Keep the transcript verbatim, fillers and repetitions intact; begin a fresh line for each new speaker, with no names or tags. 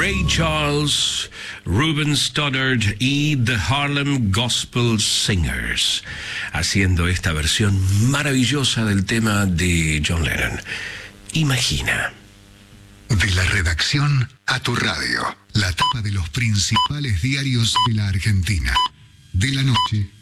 Ray Charles, Ruben Studdard y The Harlem Gospel Singers, haciendo esta versión maravillosa del tema de John Lennon. Imagina.
De la redacción a tu radio, la tapa de los principales diarios de la Argentina. De la noche